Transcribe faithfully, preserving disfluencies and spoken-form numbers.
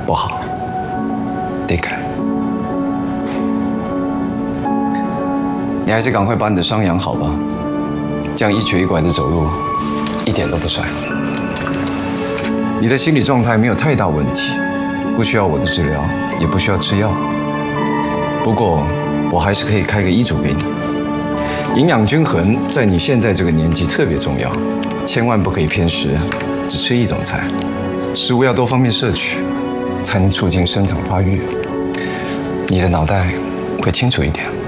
不好，得改。你还是赶快把你的伤养好吧，这样一瘸一拐的走路，一点都不帅。你的心理状态没有太大问题，不需要我的治疗，也不需要吃药。不过，我还是可以开个医嘱给你。营养均衡在你现在这个年纪特别重要，千万不可以偏食，只吃一种菜。食物要多方面摄取，才能促进生长发育。你的脑袋会清楚一点。